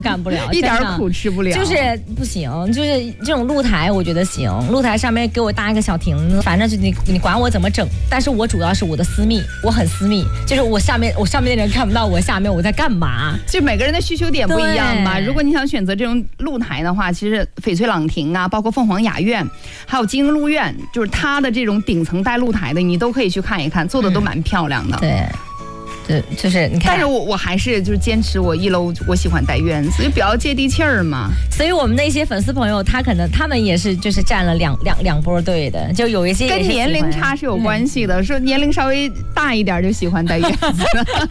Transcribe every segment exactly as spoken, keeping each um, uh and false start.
干不了， 一点苦吃不了， 就是不行。就是这种露台，我觉得行，露台上面给我搭一个小亭子，反正就你你管我怎么整，但是我主要是我的私密，我很私密，就是我下面我上面的人看不到我下面我在干嘛。 就每个人的需求点不一样嘛。如果你想选择这种露台的话，其实翡翠朗亭啊，包括凤凰雅苑，还有金鹿苑，就是它的这种顶层带露台的，你都可以去看一看，做的都蛮漂亮的。 嗯、对。对，就是你看， 但是我我还是就是坚持我一楼我喜欢带院子，就比较接地气儿嘛。 所以我们那些粉丝朋友，他可能他们也是就是站了两两两波队的，就有一些跟年龄差是有关系的，嗯、说年龄稍微大一点就喜欢带院子。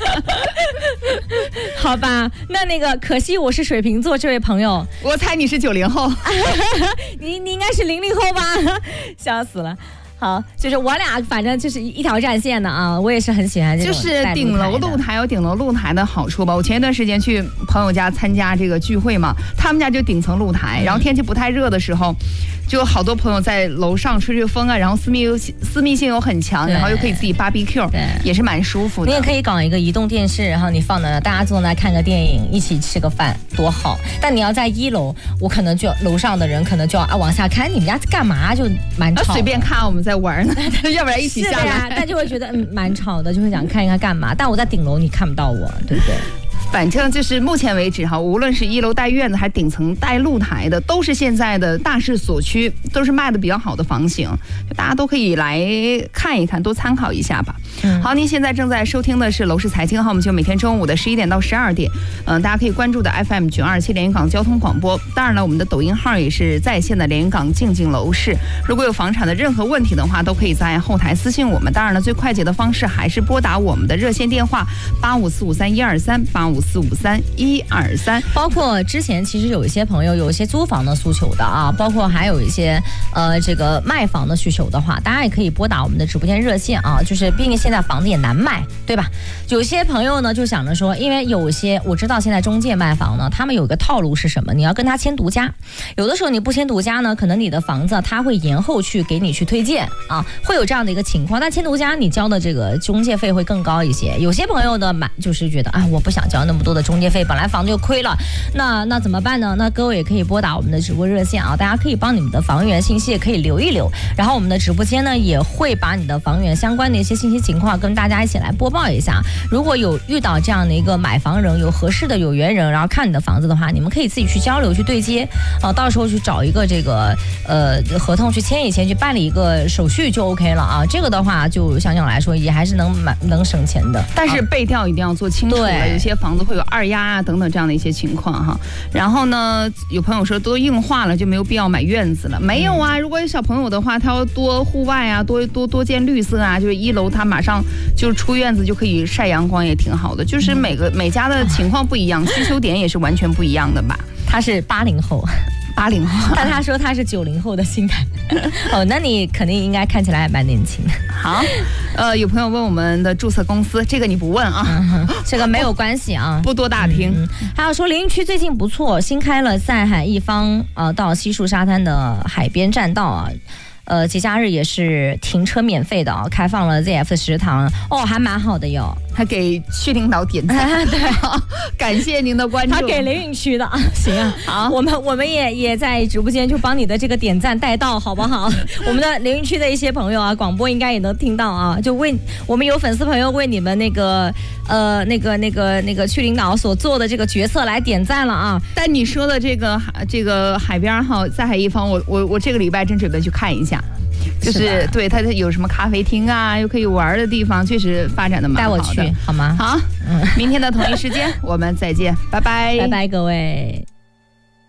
好吧，那那个可惜我是水瓶座这位朋友， 我猜你是九零后， 你你应该是零零后吧？笑死了。好，就是我俩反正就是一条战线的啊，我也是很喜欢这种就是顶楼露台有顶楼露台的好处吧。我前一段时间去朋友家参加这个聚会嘛，他们家就顶层露台，然后天气不太热的时候，就好多朋友在楼上吹吹风啊，然后私密私密性又很强，然后又可以自己 barbecue， 也是蛮舒服的。 你也可以搞一个移动电视，然后你放在那，大家坐那看个电影，一起吃个饭，多好。但你要在一楼，我可能就楼上的人可能就要啊往下看，你们家干嘛，就蛮吵的。 随便看我们在玩呢，要不然一起下来。是的呀， 但就会觉得嗯蛮吵的，就会想看一看干嘛。但我在顶楼，你看不到我，对不对？ 反正就是目前为止哈，无论是一楼带院子还是顶层带露台的，都是现在的大势所趋，都是卖的比较好的房型，大家都可以来看一看，多参考一下吧。嗯、好，您现在正在收听的是楼市财经号，我们就每天中午的十一点到十二点，嗯、呃，大家可以关注的 F M 九二七连云港交通广播。当然了，我们的抖音号也是在线的连云港静静楼市。如果有房产的任何问题的话，都可以在后台私信我们。当然了，最快捷的方式还是拨打我们的热线电话八五四五三一二三八五四五三一二三。 包括之前其实有一些朋友有一些租房的诉求的啊，包括还有一些呃这个卖房的需求的话，大家也可以拨打我们的直播间热线啊。就是毕竟现在房子也难卖，对吧？有些朋友呢就想着说，因为有些我知道现在中介卖房呢，他们有一个套路是什么？你要跟他签独家，有的时候你不签独家呢，可能你的房子他会延后去给你去推荐啊，会有这样的一个情况。但签独家你交的这个中介费会更高一些。有些朋友呢买就是觉得啊，我不想交那么多的中介费，本来房子就亏了，那那怎么办呢？那各位也可以拨打我们的直播热线啊，大家可以帮你们的房源信息也可以留一留，然后我们的直播间呢也会把你的房源相关的一些信息情况跟大家一起来播报一下。如果有遇到这样的一个买房人，有合适的有缘人，然后看你的房子的话，你们可以自己去交流去对接啊，到时候去找一个这个呃合同去签一签，去办理一个手续就 OK 了啊。这个的话就想想来说也还是能买能省钱的， 但是背调一定要做清楚了，有些房子会有二押啊等等这样的一些情况哈。然后呢，有朋友说都硬化了就没有必要买院子了，没有啊。如果有小朋友的话，他要多户外啊，多多多见绿色啊，就是一楼他马上就是出院子就可以晒阳光，也挺好的。就是每个每家的情况不一样，需求点也是完全不一样的吧。 他是八零后。 八零后， 但他说他是九零后的心态。哦，那你肯定应该看起来还蛮年轻的。 好，呃，有朋友问我们的注册公司，这个你不问啊， 嗯、这个没有关系啊， 不多打听。 嗯、还有说连云区最近不错，新开了在海一方呃到西树沙滩的海边栈道啊。呃，节假日也是停车免费的啊，开放了 Z F 食堂哦，还蛮好的哟。 他给区领导点赞， 啊、对， 感谢您的关注。 他给连云区的啊，行啊，好，我们我们也也在直播间就帮你的这个点赞带到，好不好？我们的连云区的一些朋友啊，广播应该也能听到啊，就为我们有粉丝朋友为你们那个呃那个那个那个区领导所做的这个角色来点赞了啊。 但你说的这个这个海边哈，在海一方，我我我这个礼拜真准备去看一下。就是对它有什么咖啡厅啊，又可以玩的地方，确实发展的蛮好的。 带我去好吗？ 好，嗯，明天的同一时间我们再见，拜拜， 拜拜，各位。